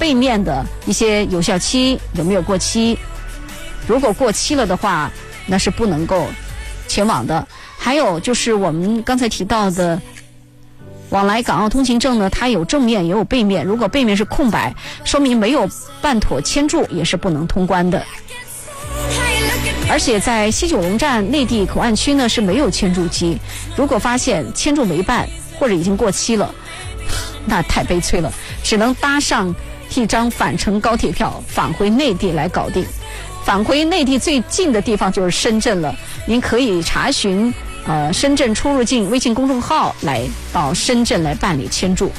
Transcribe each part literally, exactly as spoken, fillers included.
背面的一些有效期有没有过期，如果过期了的话，那是不能够前往的。还有就是我们刚才提到的往来港澳通行证呢，它有正面也有背面，如果背面是空白，说明没有办妥签注，也是不能通关的。而且在西九龙站内地口岸区呢是没有签注机，如果发现签注没办或者已经过期了，那太悲催了，只能搭上一张返程高铁票返回内地来搞定。返回内地最近的地方就是深圳了，您可以查询呃深圳出入境微信公众号来到深圳来办理签注。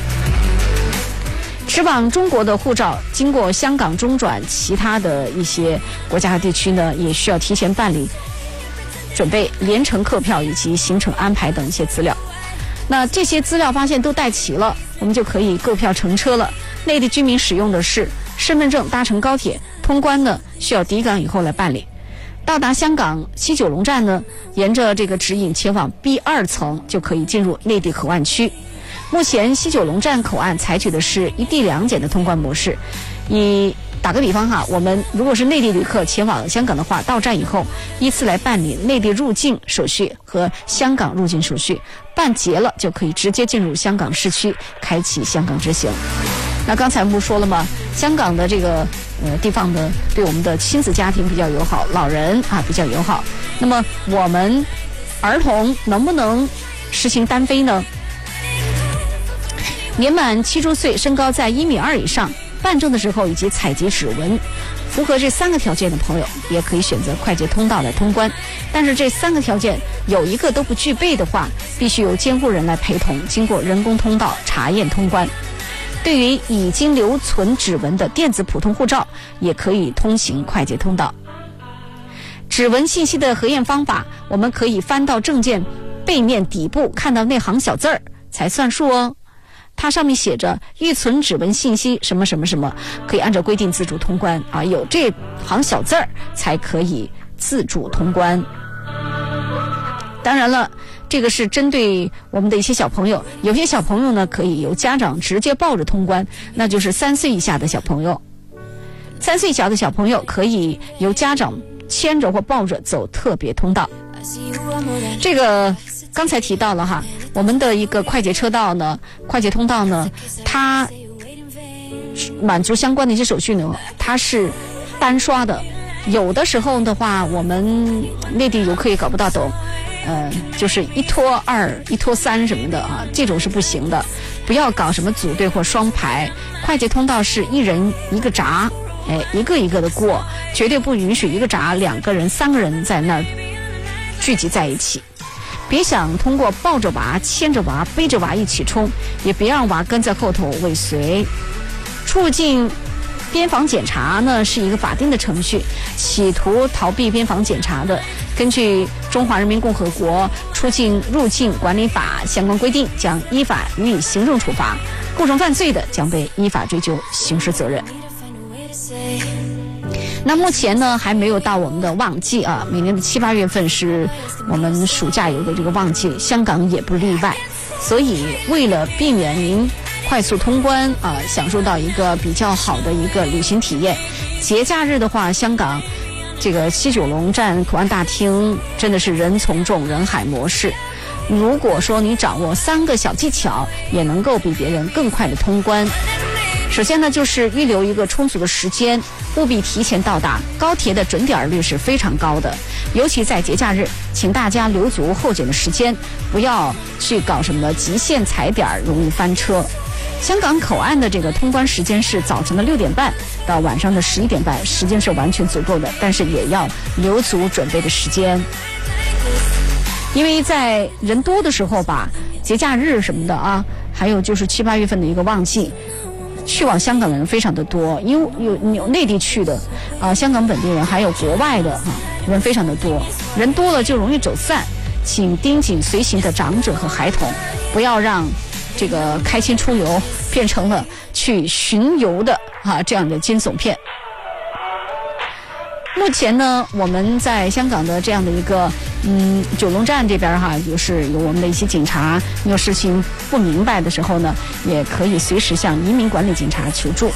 持往中国的护照经过香港中转其他的一些国家和地区呢，也需要提前办理准备联程客票以及行程安排等一些资料。那这些资料发现都带齐了，我们就可以购票乘车了。内地居民使用的是身份证搭乘高铁，通关呢需要抵港以后来办理。到达香港西九龙站呢，沿着这个指引前往 B 二层就可以进入内地口岸区。目前西九龙站口岸采取的是一地两检的通关模式。以打个比方哈，我们如果是内地旅客前往香港的话，到站以后依次来办理内地入境手续和香港入境手续，办结了就可以直接进入香港市区，开启香港之行。那刚才我们不说了吗？香港的这个呃地方呢，对我们的亲子家庭比较友好，老人啊比较友好。那么我们儿童能不能实行单飞呢？年满七周岁，身高在一米二以上，办证的时候以及采集指纹，符合这三个条件的朋友，也可以选择快捷通道来通关。但是这三个条件有一个都不具备的话，必须由监护人来陪同，经过人工通道查验通关。对于已经留存指纹的电子普通护照，也可以通行快捷通道。指纹信息的核验方法，我们可以翻到证件背面底部看到那行小字儿才算数哦。它上面写着预存指纹信息什么什么什么，可以按照规定自主通关啊，有这行小字儿才可以自主通关。当然了，这个是针对我们的一些小朋友，有些小朋友呢可以由家长直接抱着通关，那就是三岁以下的小朋友。三岁以下的小朋友可以由家长牵着或抱着走特别通道。这个刚才提到了哈，我们的一个快捷车道呢，快捷通道呢，它满足相关的一些手续呢，它是单刷的。有的时候的话，我们内地游客也搞不大懂，呃，就是一拖二、一拖三什么的啊，这种是不行的。不要搞什么组队或双排，快捷通道是一人一个闸，哎，一个一个的过，绝对不允许一个闸两个人、三个人在那儿聚集在一起。别想通过抱着娃、牵着娃、背着娃一起冲，也别让娃跟在后头尾随。出入境边防检查呢是一个法定的程序，企图逃避边防检查的，根据《中华人民共和国出境入境管理法》相关规定，将依法予以行政处罚，构成犯罪的将被依法追究刑事责任。那目前呢还没有到我们的旺季啊，每年的七八月份是我们暑假游的这个旺季，香港也不例外。所以为了避免您快速通关啊，享受到一个比较好的一个旅行体验，节假日的话，香港这个西九龙站口岸大厅真的是人从众人海模式。如果说你掌握三个小技巧，也能够比别人更快的通关。首先呢，就是预留一个充足的时间，务必提前到达。高铁的准点率是非常高的，尤其在节假日，请大家留足候检的时间，不要去搞什么极限踩点，容易翻车。香港口岸的这个通关时间是早晨的六点半到晚上的十一点半，时间是完全足够的，但是也要留足准备的时间。因为在人多的时候吧，节假日什么的啊，还有就是七八月份的一个旺季，去往香港的人非常的多，因为有有内地去的啊、呃，香港本地人还有国外的啊人非常的多，人多了就容易走散，请盯紧随行的长者和孩童，不要让这个开心出游变成了去巡游的啊这样的惊悚片。目前呢，我们在香港的这样的一个嗯九龙站这边哈，就是有我们的一些警察，你有事情不明白的时候呢，也可以随时向移民管理警察求助。